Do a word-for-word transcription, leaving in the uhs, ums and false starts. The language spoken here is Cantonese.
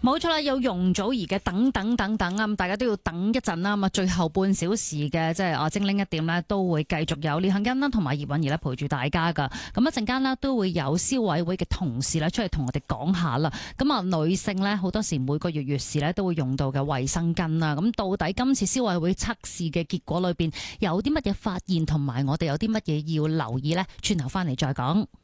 冇錯啦，有容祖兒嘅等等等等啊，咁大家都要等一陣啦。咁啊，最後半小時嘅即係啊精靈一點呢，都會繼續有李幸欣啦同埋葉韻儀咧陪住大家噶。咁一陣間呢，都會有消委會嘅同事咧出嚟同我哋講下啦。咁啊，女性呢，好多時每個月月事咧都會用到嘅衛生巾啦。咁到底今次消委會測試嘅結果裏邊有啲乜嘢發現，同埋我哋有啲乜嘢要留意呢？轉頭翻嚟再講。